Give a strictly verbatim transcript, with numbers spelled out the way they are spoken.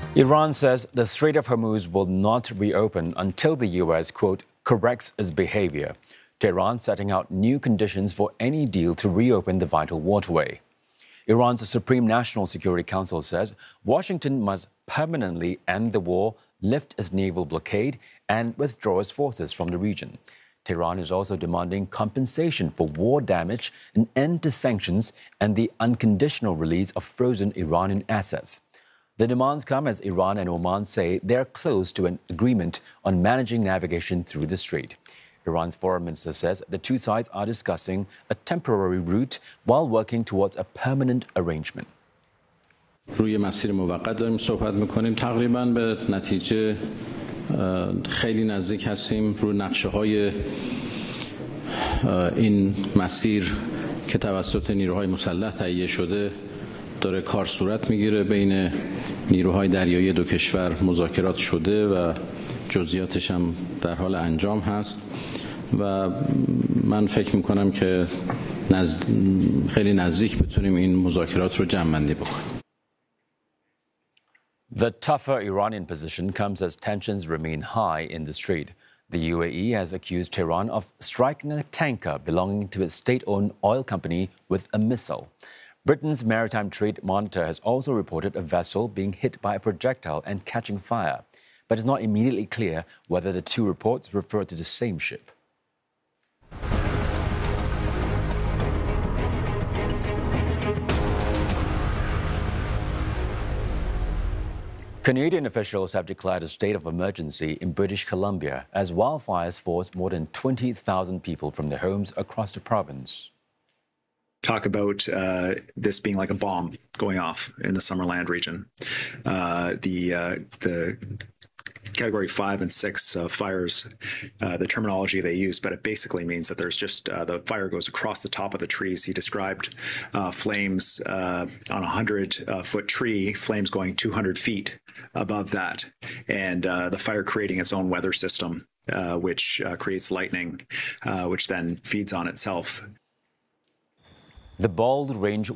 Iran says the Strait of Hormuz will not reopen until the U S, quote, corrects its behavior. Tehran setting out new conditions for any deal to reopen the vital waterway. Iran's Supreme National Security Council says Washington must permanently end the war, lift its naval blockade, and withdraw its forces from the region. Tehran is also demanding compensation for war damage, an end to sanctions, and the unconditional release of frozen Iranian assets. The demands come as Iran and Oman say they're close to an agreement on managing navigation through the strait. Iran's foreign minister says the two sides are discussing a temporary route while working towards a permanent arrangement. روی مسیر موقت داریم صحبت می‌کنیم تقریباً به نتیجه خیلی نزدیک هستیم روی نقشه‌های این مسیر که توسط نیروهای مسلح تهیه شده داره کار صورت میگیره بین نیروهای دریایی دو کشور مذاکرات شده و جزئیاتش هم در حال انجام هست و من فکر میکنم که نزد... خیلی نزدیک بتونیم این مذاکرات رو جمع‌بندی بکنیم. The tougher Iranian position comes as tensions remain high in the strait. The U A E has accused Tehran of striking a tanker belonging to its state-owned oil company with a missile. Britain's Maritime Trade Monitor has also reported a vessel being hit by a projectile and catching fire, but it's not immediately clear whether the two reports refer to the same ship. Canadian officials have declared a state of emergency in British Columbia as wildfires forced more than twenty thousand people from their homes across the province. Talk about uh, this being like a bomb going off in the Summerland region. Uh, the uh, the category five and six uh, fires, uh, the terminology they use, but it basically means that there's just uh, the fire goes across the top of the trees. He described uh, flames uh, on a hundred uh, foot tree, flames going two hundred feet above that, and uh, the fire creating its own weather system, uh, which uh, creates lightning, uh, which then feeds on itself. The Bald Range